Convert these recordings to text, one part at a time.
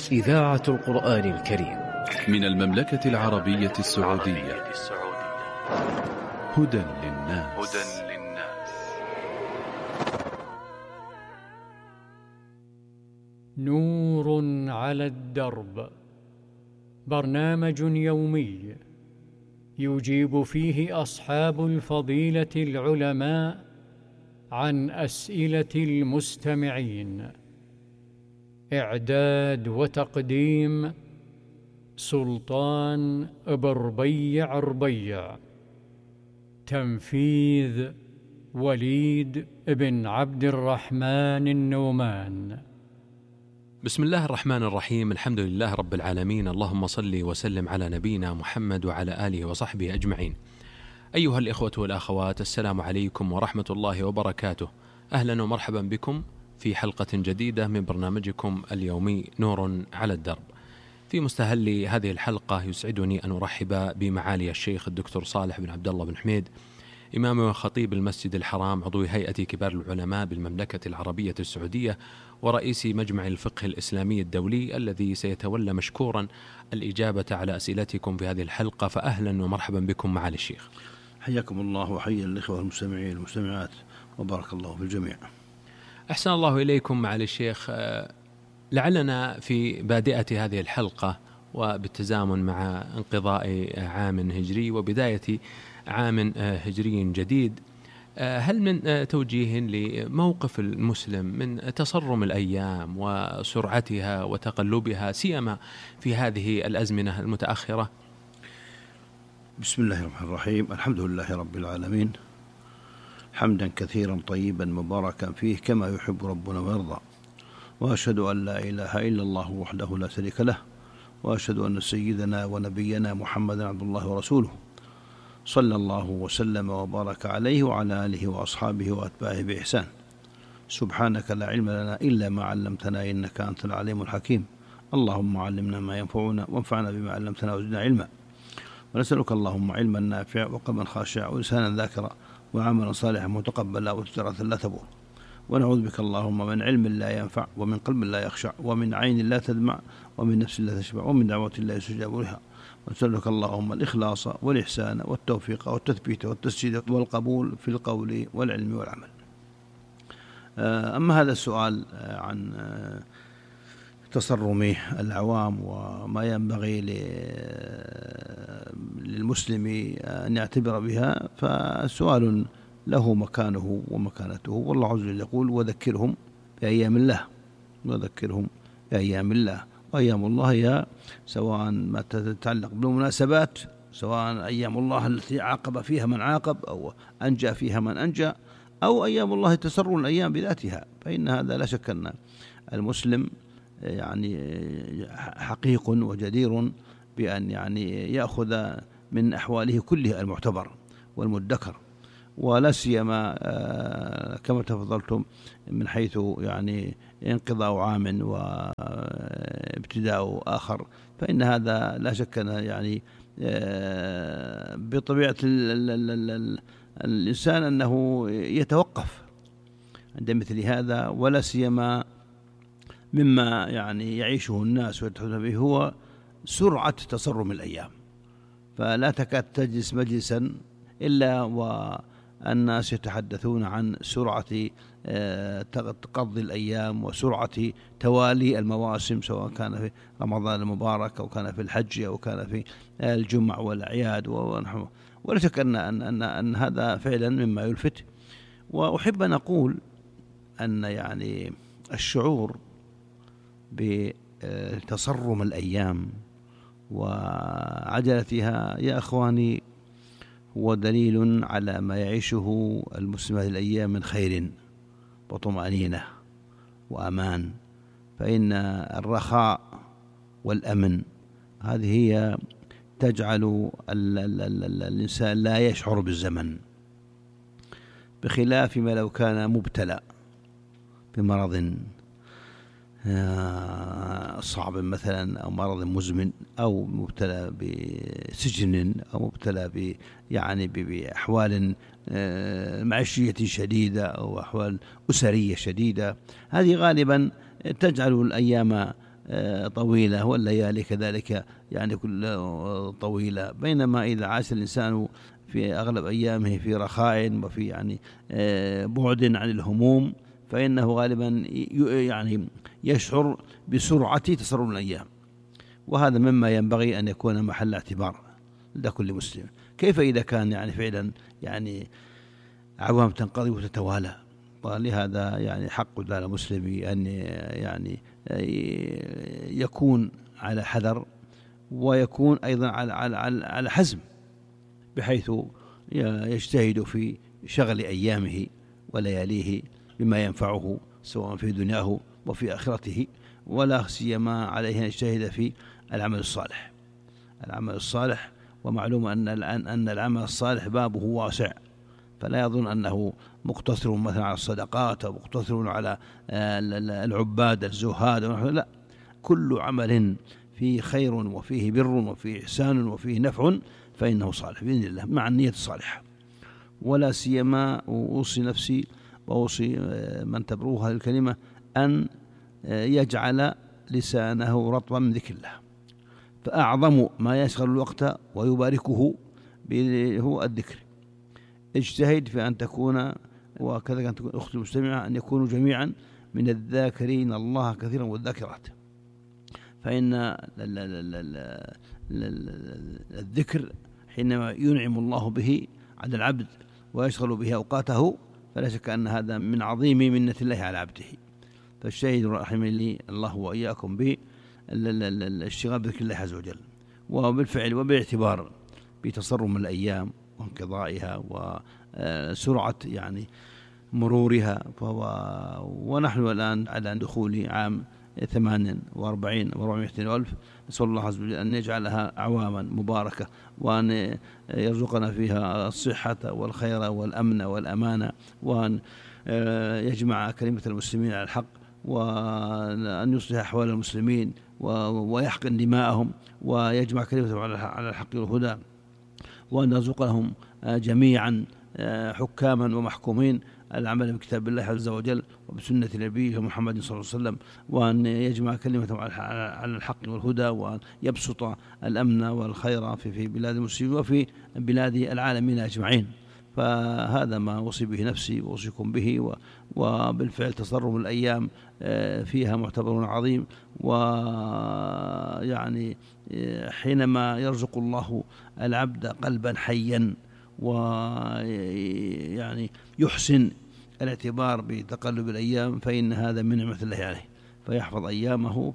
إذاعة القرآن الكريم من المملكة العربية السعودية. هدى للناس. نور على الدرب، برنامج يومي يجيب فيه أصحاب الفضيلة العلماء عن أسئلة المستمعين. إعداد وتقديم سلطان بربيع ربيع. تنفيذ وليد بن عبد الرحمن النومان. بسم الله الرحمن الرحيم. الحمد لله رب العالمين، اللهم صل وسلم على نبينا محمد وعلى آله وصحبه أجمعين. أيها الإخوة والأخوات، السلام عليكم ورحمة الله وبركاته. أهلا ومرحبا بكم في حلقة جديدة من برنامجكم اليومي نور على الدرب. في مستهل هذه الحلقة يسعدني أن أرحب بمعالي الشيخ الدكتور صالح بن عبد الله بن حميد، إمام وخطيب المسجد الحرام، عضو هيئة كبار العلماء بالمملكة العربية السعودية، ورئيس مجمع الفقه الإسلامي الدولي، الذي سيتولى مشكورا الإجابة على أسئلتكم في هذه الحلقة. فأهلا ومرحبا بكم معالي الشيخ. حياكم الله وحيا الإخوة المستمعين والمستمعات، وبارك الله في الجميع. أحسن الله إليكم معالي الشيخ. لعلنا في بادئة هذه الحلقة وبالتزامن مع انقضاء عام هجري وبداية عام هجري جديد، هل من توجيه لموقف المسلم من تصرم الأيام وسرعتها وتقلبها سيما في هذه الأزمنة المتأخرة؟ بسم الله الرحمن الرحيم. الحمد لله رب العالمين، حمدا كثيرا طيبا مباركا فيه كما يحب ربنا ويرضى، وأشهد أن لا إله إلا الله وحده لا شريك له، وأشهد أن سيدنا ونبينا محمدا عبد الله ورسوله، صلى الله وسلم وبارك عليه وعلى آله وأصحابه وأتباعه بإحسان. سبحانك لا علم لنا إلا ما علمتنا إنك أنت العليم الحكيم. اللهم علمنا ما ينفعنا وانفعنا بما علمتنا وزدنا علما، ونسألك اللهم علما نافعا وقلبا خاشعا ولسانا ذاكرا وعملا صالحا متقبلا وتجارة لا تبور. ونعوذ بك اللهم من علم لا ينفع ومن قلب لا يخشع ومن عين لا تدمع ومن نفس لا تشبع ومن دعوة لا يستجاب لها. ونسألك اللهم الإخلاص والإحسان والتوفيق والتثبيت والتسديد والقبول في القول والعلم والعمل. أما هذا السؤال عن تصرم العوام وما ينبغي للمسلم أن يعتبر بها، فسؤال له مكانه ومكانته. والله عز وجل يقول: وذكرهم بأيام الله. وذكرهم بأيام الله، وأيام الله هي سواء ما تتعلق بالمناسبات، سواء أيام الله التي عاقب فيها من عاقب أو أنجى فيها من أنجى، أو أيام الله تسر الأيام بذاتها. فإن هذا لا شك أن المسلم حقيق وجدير بأن يأخذ من أحواله كلها المعتبر والمدكر، ولا سيما كما تفضلتم من حيث انقضاء عام وابتداء آخر. فإن هذا لا شك أن بطبيعة الإنسان أنه يتوقف عند مثل هذا، ولا سيما مما يعيشه الناس ويتحدثون به هو سرعة تصرم الأيام. فلا تكاد تجلس مجلسا إلا والناس يتحدثون عن سرعة تقضي الأيام وسرعة توالي المواسم، سواء كان في رمضان المبارك أو كان في الحج أو كان في الجمع والأعياد ونحو. ولا شك أن هذا فعلا مما يلفت. وأحب أن أقول أن الشعور بتصرم الأيام وعجلتها يا أخواني هو دليل على ما يعيشه المسلم هذه الأيام من خير وطمأنينة وأمان. فإن الرخاء والأمن هذه هي تجعل الإنسان لا يشعر بالزمن، بخلاف ما لو كان مبتلى بمرض صعب مثلا، أو مرض مزمن، أو مبتلى بسجن، أو مبتلى بأحوال معيشية شديدة أو أحوال أسرية شديدة. هذه غالبا تجعل الأيام طويلة والليالي كذلك يعني كل طويلة، بينما إذا عاش الإنسان في أغلب أيامه في رخاء وفي يعني بعد عن الهموم فإنه غالبا يعني يشعر بسرعة تصرف الأيام، وهذا مما ينبغي أن يكون محل اعتبار لدى كل مسلم. كيف إذا كان يعني فعلا يعني أعوام تنقضي وتتوالى؟ ولهذا يعني حق على المسلم أن يعني يكون على حذر، ويكون أيضا على حزم، بحيث يجتهد في شغل أيامه ولياليه بما ينفعه سواء في دنياه وفي آخرته، ولا سيما عليه أن يجتهد في العمل الصالح. العمل الصالح، ومعلوم أن العمل الصالح بابه واسع، فلا يظن أنه مقتصر مثلا على الصدقات أو مقتصر على العباد الزهاد، لا، كل عمل فيه خير وفيه بر وفيه إحسان وفيه نفع فإنه صالح بإذن الله مع النية الصالحة. ولا سيما أوصي نفسي وأوصي من تبروها هذه الكلمة أن يجعل لسانه رطبا من ذكر الله، فأعظم ما يشغل الوقت ويباركه هو الذكر. اجتهد في أن تكون، وكذا أن تكون أختي المستمعة، أن يكونوا جميعا من الذاكرين الله كثيرا والذاكرات، فإن الذكر حينما ينعم الله به على العبد ويشغل به أوقاته فلا شك أن هذا من عظيم منة الله على عبده. فالشاهد رحمه الله وإياكم بالاشتغال بذكر الله عز وجل، وبالفعل وبالاعتبار بتصرم الأيام وانقضائها وسرعة يعني مرورها. ونحن الآن على دخول عام 48 و400 ألف، نسأل الله عز وجل أن يجعلها أعواما مباركة، وأن يرزقنا فيها الصحة والخير والأمن والأمانة، وأن يجمع كلمة المسلمين على الحق، وأن يصلح أحوال المسلمين ويحقن دماءهم، ويجمع كلمتهم على الحق والهدى، وأن يرزقهم جميعا حكاما ومحكومين العمل بكتاب الله عز وجل وبسنة نبيه محمد صلى الله عليه وسلم، وأن يجمع كلمتهم على الحق والهدى، وأن يبسط الأمن والخير في بلاد المسلمين وفي بلاد العالمين أجمعين. فهذا ما أوصي به نفسي وأوصيكم به، وبالفعل تصرف الأيام فيها معتبر عظيم. ويعني حينما يرزق الله العبد قلبا حيا ويعني يحسن الاعتبار بتقلب الأيام فإن هذا من نعمة الله عليه، فيحفظ أيامه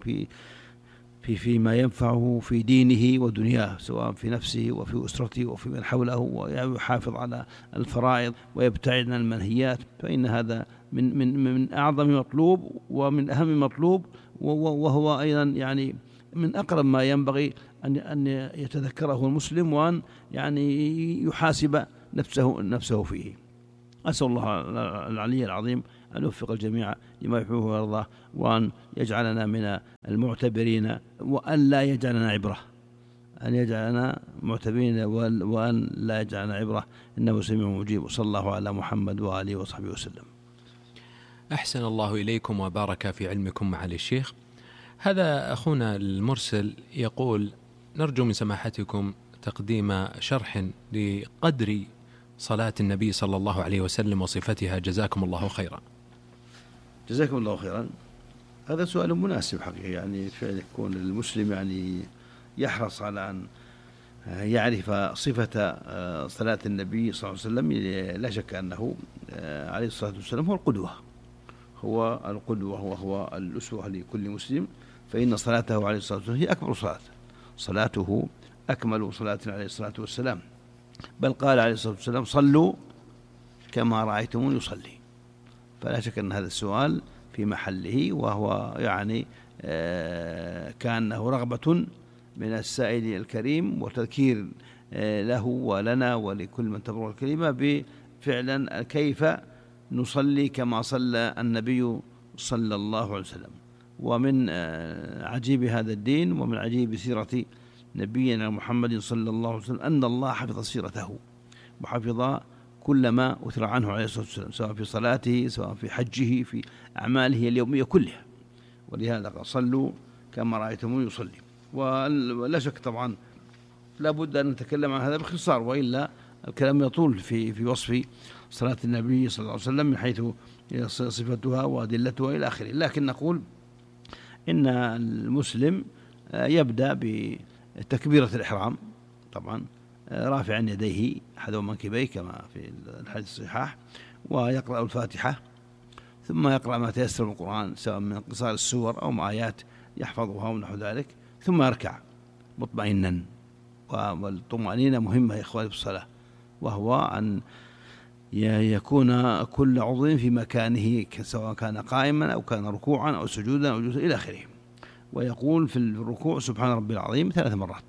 فيما ينفعه في دينه ودنياه، سواء في نفسه وفي أسرته وفي من حوله، ويحافظ على الفرائض ويبتعد عن المنهيات، فإن هذا من أعظم مطلوب ومن أهم مطلوب، وهو أيضا يعني من أقرب ما ينبغي أن يتذكره المسلم، وأن يعني يحاسب نفسه فيه. أسأل الله العلي العظيم أن يوفق الجميع لما يحبه ويرضاه، وأن يجعلنا من المعتبرين، وأن لا يجعلنا عبرة، أن يجعلنا معتبرين وأن لا يجعلنا عبرة، إنه سميع مجيب. وصلى الله على محمد وآله وصحبه وسلم. أحسن الله إليكم وبارك في علمكم معالي الشيخ. هذا أخونا المرسل يقول: نرجو من سماحتكم تقديم شرح لقدر صلاة النبي صلى الله عليه وسلم وصفتها، جزاكم الله خيرا. جزاكم الله خيرا. هذا سؤال مناسب حقيقة، يعني فعلا يكون المسلم يعني يحرص على أن يعرف صفة صلاة النبي صلى الله عليه وسلم. لا شك أنه عليه الصلاة والسلام هو القدوة وهو الأسوة لكل مسلم، فإن صلاته عليه الصلاة والسلام هي أكبر صلاة، صلاته أكمل صلاة عليه الصلاة والسلام، بل قال عليه الصلاة والسلام: صلوا كما رأيتموني يصلي. فلا شك أن هذا السؤال في محله، وهو يعني كأنه رغبة من السائل الكريم وتذكير له ولنا ولكل من تبرر الكلمة بفعلا كيف نصلي كما صلى النبي صلى الله عليه وسلم. ومن عجيب هذا الدين ومن عجيب سيرة نبينا محمد صلى الله عليه وسلم أن الله حفظ سيرته وحفظ كل ما أثر عنه عليه الصلاة والسلام، سواء في صلاته، سواء في حجه، في أعماله اليومية كلها. ولهذا قال: صلوا كما رأيتموني يصلي. ولا شك طبعا لابد أن نتكلم عن هذا باختصار، وإلا الكلام يطول في وصف صلاة النبي صلى الله عليه وسلم من حيث صفتها وأدلتها إلى آخره. لكن نقول إن المسلم يبدأ بتكبيرة الإحرام طبعا رافعا يديه حذو منكبيه كما في الحديث الصحيح، ويقرأ الفاتحة، ثم يقرأ ما تيسر من القرآن سواء من قصار السور أو آيات يحفظها ونحو ذلك، ثم يركع مطمئنا. والطمأنينة مهمة يا إخواني في الصلاة، وهو أن يكون كل عضو في مكانه سواء كان قائما أو كان ركوعا أو سجودا أو جلوسا إلى آخره. ويقول في الركوع سبحان ربي العظيم 3 مرات،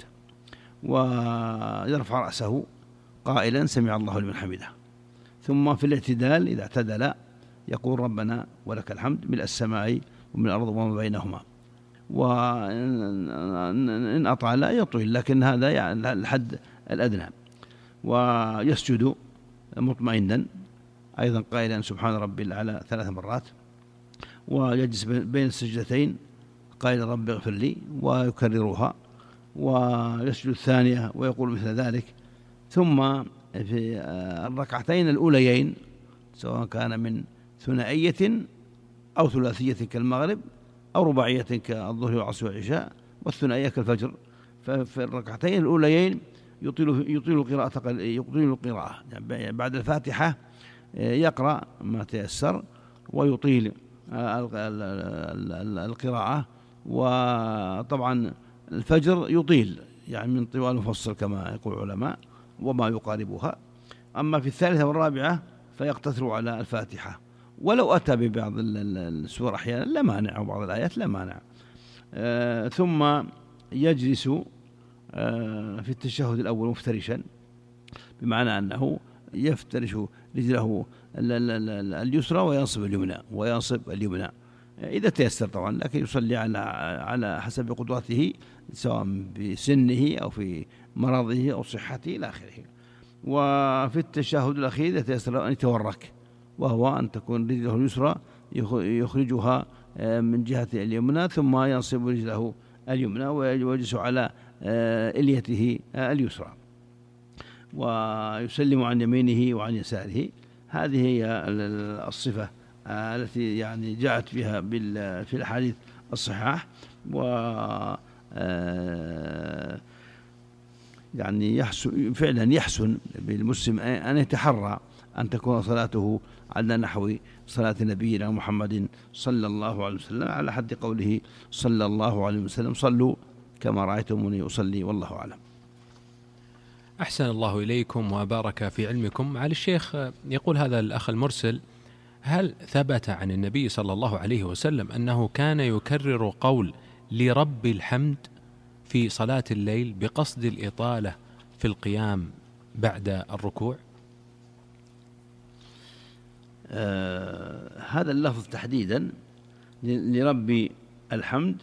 ويرفع رأسه قائلا سمع الله لمن حمده. ثم في الاعتدال إذا اعتدل يقول ربنا ولك الحمد ملء السماء ومن الأرض وما بينهما. وإن أطال يطول، لكن هذا يعني الحد الأدنى. ويسجد مطمئنا أيضا قائلا سبحان ربي الأعلى 3 مرات، ويجلس بين السجدتين قائلا رب اغفر لي ويكررها، ويسجد الثانية ويقول مثل ذلك. ثم في الركعتين الأوليين سواء كان من ثنائية أو ثلاثية كالمغرب أو رباعية كالظهر والعصر والعشاء، والثنائية كالفجر، ففي الركعتين الأوليين يطيل القراءة يعني بعد الفاتحة يقرأ ما تيسر ويطيل القراءة. وطبعا الفجر يطيل يعني من طوال مفصل كما يقول العلماء وما يقاربها. أما في الثالثة والرابعة فيقتصر على الفاتحة، ولو أتى ببعض السور أحيانا لا مانع، وبعض الآيات لا مانع. ثم يجلس في التشهد الأول مفترشا، بمعنى أنه يفترش رجله اليسرى وينصب اليمنى إذا تيسر طبعا، لكن يصلي على حسب قدرته سواء بسنه أو في مرضه أو صحته إلى آخره. وفي التشهد الأخير إذا تيسر أن يتورك، وهو أن تكون رجله اليسرى يخرجها من جهة اليمنى، ثم ينصب رجله اليمنى ويجلس على إليته اليسرى، ويسلم عن يمينه وعن يساره. هذه هي الصفة التي يعني جاءت فيها في الحديث الصحاح. و يعني فعلا يحسن بالمسلم أن يتحرى أن تكون صلاته على نحو صلاة نبينا محمد صلى الله عليه وسلم، على حد قوله صلى الله عليه وسلم صلوا كما رأيتموني أصلي، والله أعلم. أحسن الله إليكم وبارك في علمكم. معالي الشيخ، يقول هذا الأخ المرسل: هل ثبت عن النبي صلى الله عليه وسلم أنه كان يكرر قول لرب الحمد في صلاة الليل بقصد الإطالة في القيام بعد الركوع؟ هذا اللفظ تحديدا لرب الحمد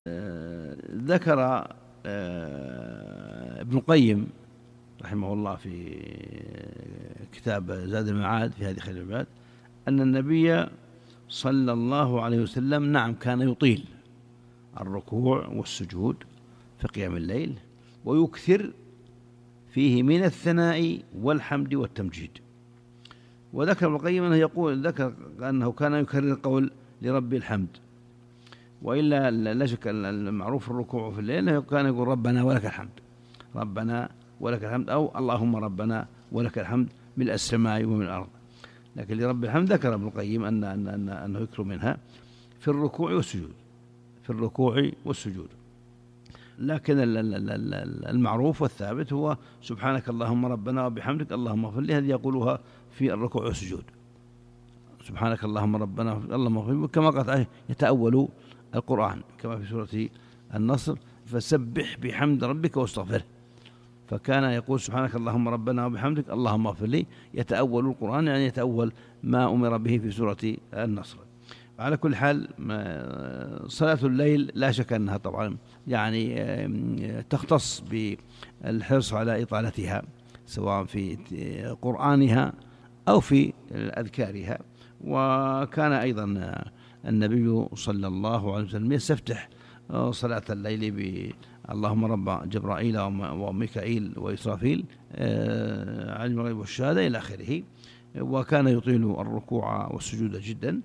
ذكر ابن القيم رحمه الله في كتاب زاد المعاد في هذه خير العباد أن النبي صلى الله عليه وسلم نعم كان يطيل الركوع والسجود في قيام الليل، ويكثر فيه من الثناء والحمد والتمجيد. وذكر ابن القيم ذكر أنه كان يكرر قول لرب الحمد، وإلا لا شك المعروف الركوع في الليل أنه كان يقول ربنا ولك الحمد، ربنا ولك الحمد، أو اللهم ربنا ولك الحمد ملء السماء ومن الأرض. لكن لرب الحمد ذكر ابن القيم أنه يكثر منها في الركوع والسجود. لكن المعروف والثابت هو سبحانك اللهم ربنا وبحمدك اللهم اغفر لي، هذه يقولها في الركوع والسجود. سبحانك اللهم ربنا اللهم اغفر لي، كما قال يتأول القرآن كما في سورة النصر فسبح بحمد ربك واستغفره، فكان يقول سبحانك اللهم ربنا وبحمدك اللهم اغفر لي، يتأول القرآن يعني يتأول ما أمر به في سورة النصر. على كل حال صلاة الليل لا شك أنها طبعا يعني تختص بالحرص على إطالتها سواء في قرآنها أو في أذكارها. وكان أيضا النبي صلى الله عليه وسلم يستفتح صلاة الليل اللهم رب جبرائيل وميكائيل وإسرافيل عالم الغيب والشهادة إلى آخره. وكان يطيل الركوع والسجود جدا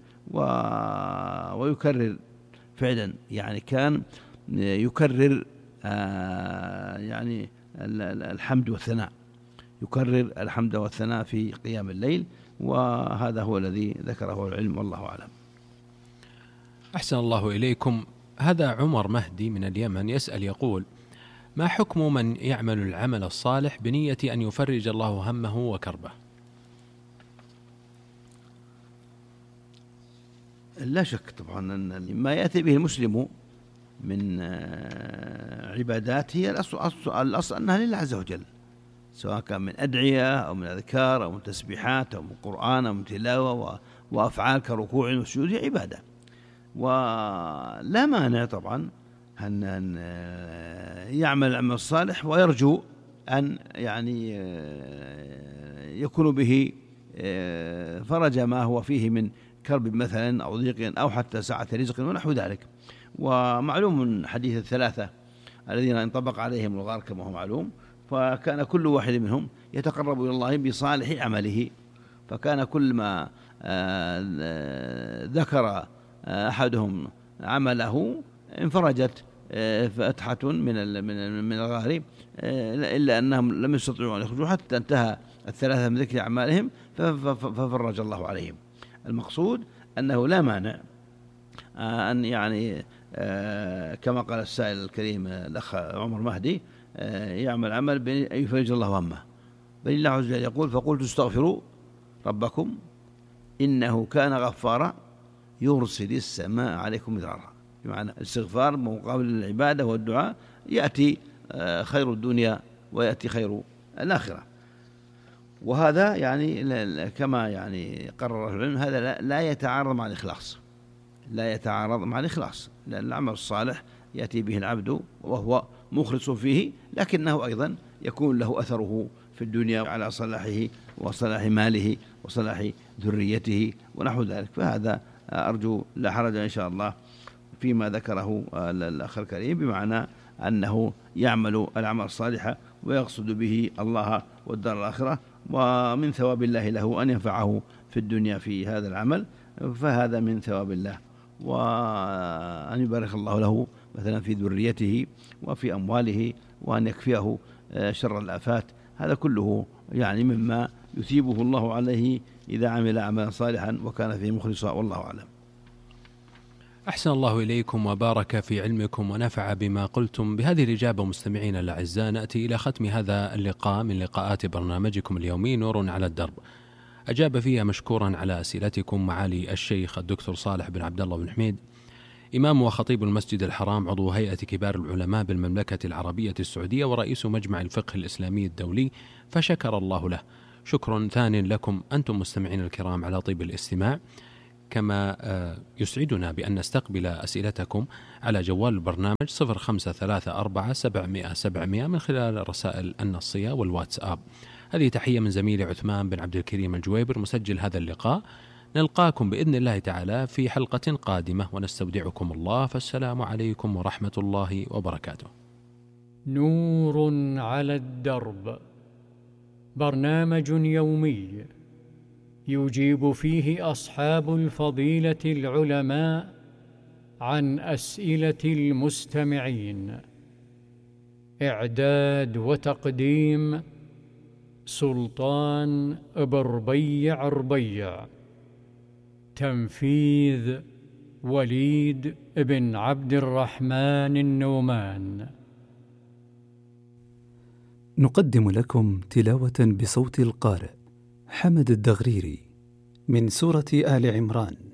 ويكرر فعلا، يعني كان يكرر يعني الحمد والثناء، يكرر الحمد والثناء في قيام الليل، وهذا هو الذي ذكره العلم والله أعلم. أحسن الله إليكم. هذا عمر مهدي من اليمن يسأل يقول: ما حكم من يعمل العمل الصالح بنية أن يفرج الله همه وكربه؟ لا شك طبعا أن ما يأتي به المسلم من عبادات هي الأصل أنها لله عز وجل، سواء كان من أدعية أو من أذكار أو من تسبيحات أو من قرآن أو من تلاوة وأفعال كركوع وسجود، عبادة. ولا مانع طبعا أن يعمل العمل الصالح ويرجو أن يعني يكون به فرج ما هو فيه من كرب مثلا أو ضيق أو حتى سعة رزق ونحو ذلك. ومعلوم من حديث الثلاثة الذين انطبق عليهم الغار كما هو معلوم، فكان كل واحد منهم يتقرب إلى الله بصالح عمله، فكان كل ما ذكر أحدهم عمله انفرجت فتحة من الغار، إلا أنهم لم يستطيعوا أن يخرجوا حتى انتهى الثلاثة من ذكر أعمالهم ففرج الله عليهم. المقصود أنه لا مانع أن يعني كما قال السائل الكريم الأخ عمر مهدي يعمل عمل بأن يفرج الله همه، بل الله عز وجل يقول: فقلت استغفروا ربكم إنه كان غفارا يرسل السماء عليكم مدرارا. بمعنى الاستغفار مقابل العبادة والدعاء يأتي خير الدنيا ويأتي خير الآخرة. وهذا يعني كما يعني قرر العلم هذا لا يتعارض مع الإخلاص، لا يتعارض مع الإخلاص، لأن العمل الصالح يأتي به العبد وهو مخلص فيه، لكنه أيضا يكون له أثره في الدنيا على صلاحه وصلاح ماله وصلاح ذريته ونحو ذلك. فهذا أرجو لا حرج إن شاء الله فيما ذكره الأخ الكريم، بمعنى أنه يعمل العمل الصالح ويقصد به الله والدار الآخرة، ومن ثواب الله له أن ينفعه في الدنيا في هذا العمل، فهذا من ثواب الله، وأن يبارك الله له مثلا في ذريته وفي أمواله، وأن يكفيه شر الآفات. هذا كله يعني مما يثيبه الله عليه إذا عمل عملا صالحا وكان فيه مخلصا، والله أعلم. أحسن الله إليكم وبارك في علمكم ونفع بما قلتم. بهذه الإجابة مستمعين الأعزاء نأتي إلى ختم هذا اللقاء من لقاءات برنامجكم اليومي نور على الدرب. أجاب فيها مشكورا على أسئلتكم معالي الشيخ الدكتور صالح بن عبد الله بن حميد، إمام وخطيب المسجد الحرام، عضو هيئة كبار العلماء بالمملكة العربية السعودية ورئيس مجمع الفقه الإسلامي الدولي، فشكر الله له. شكر ثان لكم أنتم مستمعين الكرام على طيب الاستماع، كما يسعدنا بأن نستقبل أسئلتكم على جوال البرنامج 0534 من خلال الرسائل النصية والواتساب. هذه تحية من زميلي عثمان بن عبد الكريم الجويبر مسجل هذا اللقاء. نلقاكم بإذن الله تعالى في حلقة قادمة ونستودعكم الله، فالسلام عليكم ورحمة الله وبركاته. نور على الدرب، برنامج يومي يجيب فيه أصحاب الفضيلة العلماء عن أسئلة المستمعين. إعداد وتقديم سلطان بربيع ربيع. تنفيذ وليد بن عبد الرحمن النومان. نقدم لكم تلاوة بصوت القارئ حمد الدغريري من سورة آل عمران